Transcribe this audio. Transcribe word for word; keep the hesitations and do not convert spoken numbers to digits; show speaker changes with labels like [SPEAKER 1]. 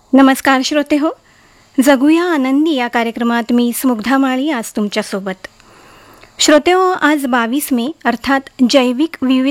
[SPEAKER 1] नमस्कार श्रोते हो, जगूया आनंदी या कार्यक्रमात मी स्मुग्धा माळी आज तुमच्यासोबत. श्रोते हो, आज बावीस मे अर्थात जैविक विविध